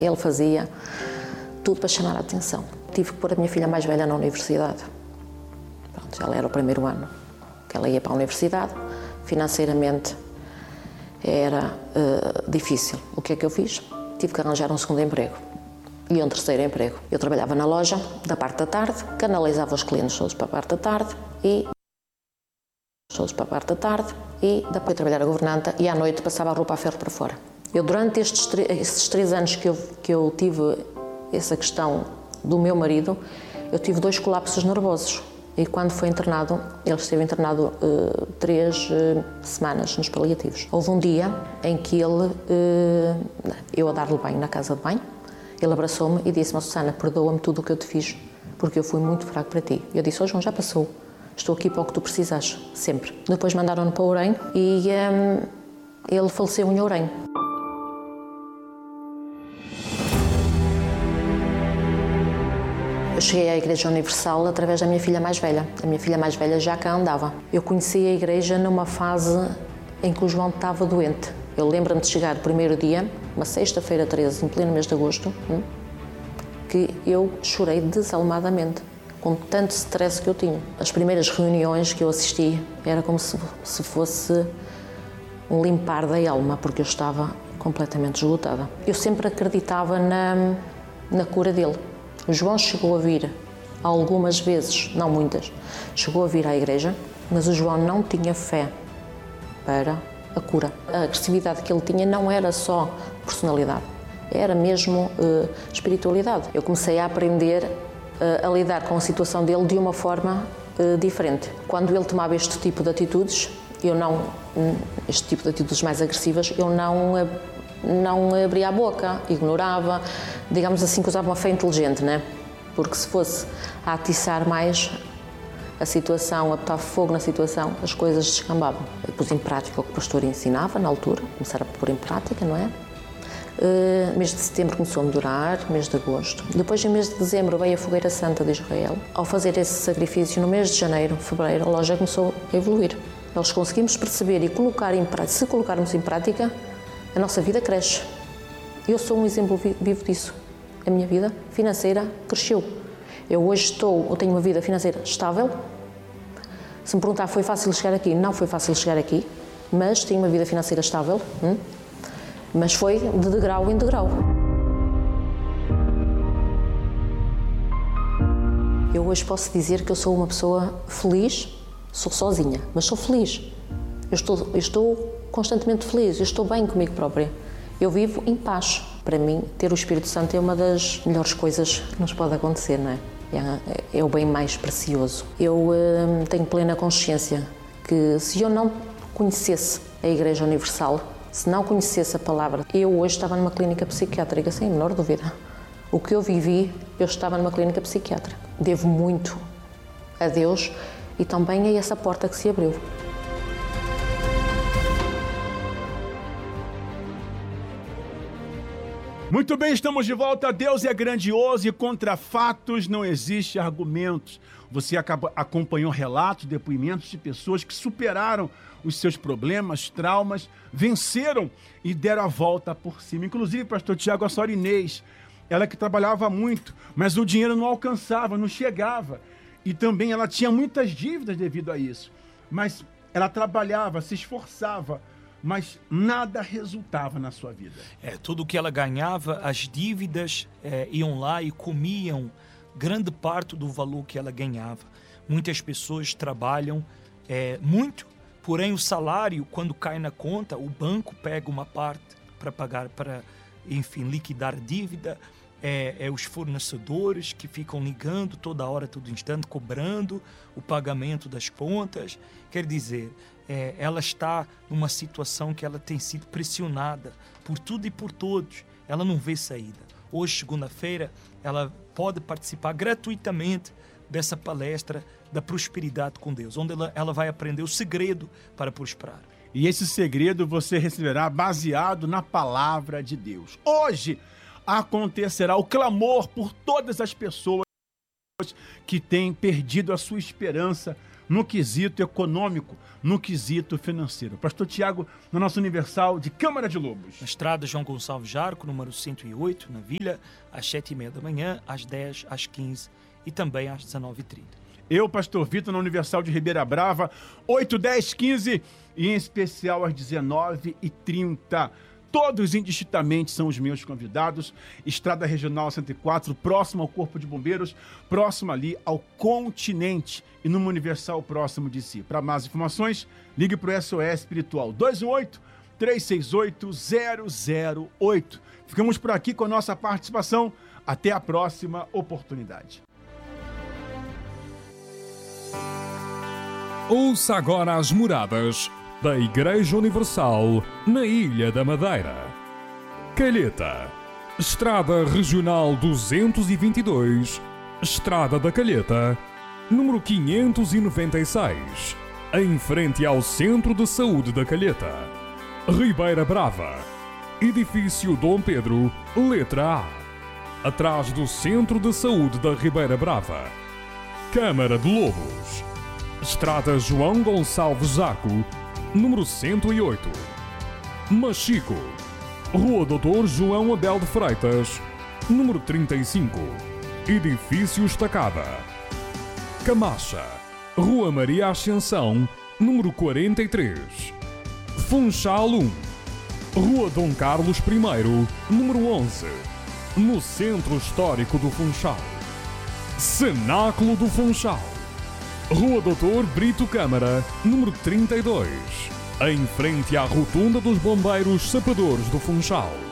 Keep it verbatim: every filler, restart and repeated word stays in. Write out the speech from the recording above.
Ele fazia tudo para chamar a atenção. Tive que pôr a minha filha mais velha na universidade. Pronto, ela era o primeiro ano que ela ia para a universidade. Financeiramente era uh, difícil. O que é que eu fiz? Tive que arranjar um segundo emprego e um terceiro emprego. Eu trabalhava na loja da parte da tarde, canalizava os clientes todos para a parte da tarde e todos para a parte da tarde e depois trabalhar a governanta e à noite passava a roupa a ferro para fora. Eu durante estes, estes três anos que eu, que eu tive essa questão do meu marido, eu tive dois colapsos nervosos. E quando foi internado, ele esteve internado uh, três uh, semanas nos paliativos. Houve um dia em que ele, uh, eu a dar-lhe banho na casa de banho, ele abraçou-me e disse-me: Susana, perdoa-me tudo o que eu te fiz, porque eu fui muito fraco para ti. Eu disse: ó João, já passou, estou aqui para o que tu precisas, sempre. Depois mandaram-no para Ourém e um, ele faleceu em Ourém. Eu cheguei à Igreja Universal através da minha filha mais velha. A minha filha mais velha já cá andava. Eu conheci a igreja numa fase em que o João estava doente. Eu lembro-me de chegar no primeiro dia, uma sexta-feira treze, em pleno mês de agosto, que eu chorei desalmadamente, com tanto stress que eu tinha. As primeiras reuniões que eu assisti era como se, se fosse um limpar da alma, porque eu estava completamente esgotada. Eu sempre acreditava na, na cura dele. O João chegou a vir algumas vezes, não muitas, chegou a vir à igreja, mas o João não tinha fé para a cura. A agressividade que ele tinha não era só personalidade, era mesmo uh, espiritualidade. Eu comecei a aprender uh, a lidar com a situação dele de uma forma uh, diferente. Quando ele tomava este tipo de atitudes, eu não, este tipo de atitudes mais agressivas, eu não não abria a boca, ignorava, digamos assim que usava uma fé inteligente, né? Porque se fosse a atiçar mais a situação, a botar fogo na situação, as coisas descambavam. Eu pus em prática o que o pastor ensinava na altura, começar a pôr em prática, não é? Uh, mês de setembro começou a melhorar, mês de agosto. Depois, em mês de dezembro, veio a Fogueira Santa de Israel. Ao fazer esse sacrifício, no mês de janeiro, fevereiro, a loja começou a evoluir. Nós conseguimos perceber e colocar em prática, se colocarmos em prática, a nossa vida cresce. Eu sou um exemplo vivo disso. A minha vida financeira cresceu. Eu hoje estou, eu tenho uma vida financeira estável. Se me perguntar, foi fácil chegar aqui? Não foi fácil chegar aqui, mas tenho uma vida financeira estável. Hum? Mas foi de degrau em degrau. Eu hoje posso dizer que eu sou uma pessoa feliz, sou sozinha, mas sou feliz. Eu estou, eu estou constantemente feliz, eu estou bem comigo própria. Eu vivo em paz. Para mim, ter o Espírito Santo é uma das melhores coisas que nos pode acontecer, não é? É, é o bem mais precioso. Eu hum, tenho plena consciência que se eu não conhecesse a Igreja Universal, se não conhecesse a palavra, eu hoje estava numa clínica psiquiátrica, sem a menor dúvida. O que eu vivi, eu estava numa clínica psiquiátrica. Devo muito a Deus e também a essa porta que se abriu. Muito bem, estamos de volta. Deus é grandioso e contra fatos não existe argumentos. Você acaba, acompanhou relatos, depoimentos de pessoas que superaram os seus problemas, traumas, venceram e deram a volta por cima. Inclusive, pastor Tiago, a senhora Inês, ela que trabalhava muito, mas o dinheiro não alcançava, não chegava. E também ela tinha muitas dívidas devido a isso. Mas ela trabalhava, se esforçava, mas nada resultava na sua vida. É, tudo que ela ganhava, as dívidas é, iam lá e comiam grande parte do valor que ela ganhava. Muitas pessoas trabalham é, muito, porém o salário, quando cai na conta, o banco pega uma parte para pagar, para, enfim, liquidar a dívida. É, é os fornecedores que ficam ligando toda hora, todo instante, cobrando o pagamento das contas. Quer dizer, é, ela está numa situação que ela tem sido pressionada por tudo e por todos. Ela não vê saída. Hoje, segunda-feira, ela pode participar gratuitamente dessa palestra da prosperidade com Deus, onde ela, ela vai aprender o segredo para prosperar. E esse segredo você receberá baseado na palavra de Deus. Hoje acontecerá o clamor por todas as pessoas que têm perdido a sua esperança no quesito econômico, no quesito financeiro. Pastor Tiago, na nossa Universal de Câmara de Lobos. Na estrada João Gonçalves Jarco, número cento e oito, na Vila, às sete e meia da manhã, às dez, às quinze e também às dezenove e trinta. Eu, Pastor Vitor, na Universal de Ribeira Brava, oito, dez, quinze e em especial às dezenove e trinta. Todos indistintamente são os meus convidados. Estrada Regional cento e quatro, próximo ao Corpo de Bombeiros, próximo ali ao Continente e numa Universal próximo de si. Para mais informações, ligue para o S O S Espiritual dois um oito, três seis oito, zero zero oito. Ficamos por aqui com a nossa participação. Até a próxima oportunidade. Ouça agora as moradas da Igreja Universal na Ilha da Madeira. Calheta, Estrada Regional duzentos e vinte e dois, Estrada da Calheta, número quinhentos e noventa e seis, em frente ao Centro de Saúde da Calheta. Ribeira Brava, Edifício Dom Pedro, letra A, atrás do Centro de Saúde da Ribeira Brava. Câmara de Lobos, Estrada João Gonçalves Jarco, número cento e oito. Machico, Rua doutor João Abel de Freitas, número trinta e cinco, Edifício Estacada. Camacha, Rua Maria Ascensão, número quarenta e três. Funchal um, Rua Dom Carlos I, número onze, no Centro Histórico do Funchal. Cenáculo do Funchal, Rua doutor Brito Câmara, número trinta e dois, em frente à Rotunda dos Bombeiros Sapadores do Funchal.